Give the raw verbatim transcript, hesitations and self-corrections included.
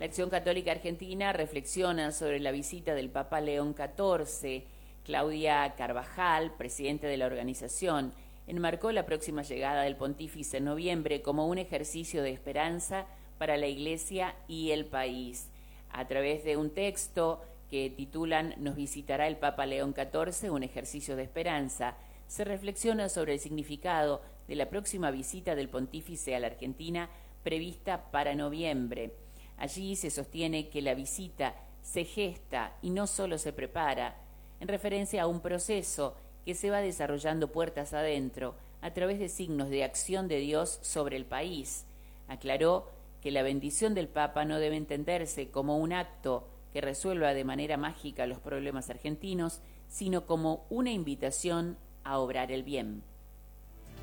La Acción Católica Argentina reflexiona sobre la visita del Papa León catorce. Claudia Carvajal, presidente de la organización, enmarcó la próxima llegada del pontífice en noviembre como un ejercicio de esperanza para la Iglesia y el país. A través de un texto que titulan Nos visitará el Papa León catorce, un ejercicio de esperanza, se reflexiona sobre el significado de la próxima visita del pontífice a la Argentina prevista para noviembre. Allí se sostiene que la visita se gesta y no solo se prepara, en referencia a un proceso que se va desarrollando puertas adentro a través de signos de acción de Dios sobre el país. Aclaró que la bendición del Papa no debe entenderse como un acto que resuelva de manera mágica los problemas argentinos, sino como una invitación a obrar el bien.